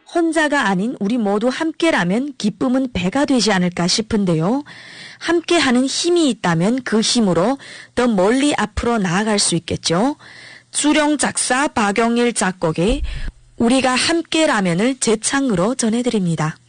혼자가 아닌 우리 모두 함께라면 기쁨은 배가 되지 않을까 싶은데요. 함께하는 힘이 있다면 그 힘으로 더 멀리 앞으로 나아갈 수 있겠죠. 수령 작사 박영일 작곡의 우리가 함께라면을 제 창으로 전해드립니다.